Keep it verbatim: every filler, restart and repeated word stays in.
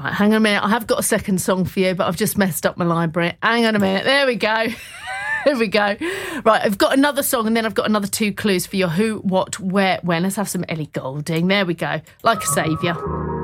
Right, hang on a minute. I have got a second song for you, but I've just messed up my library. Hang on a minute. There we go. Here we go. Right, I've got another song and then I've got another two clues for your who, what, where, when. Let's have some Ellie Goulding. There we go. Like a saviour.